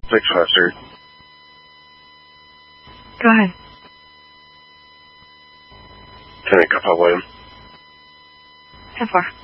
6-5, sir. Go ahead. 10 Papa William. 10-4.